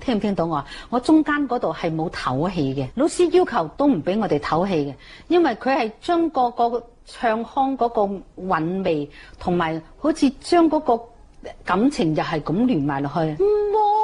聽唔聽到我？我中間嗰度係冇唞氣嘅，老師要求都唔俾我哋唞氣嘅，因為佢係將個唱腔嗰個韻味同埋好似將嗰個感情又係咁連埋落去。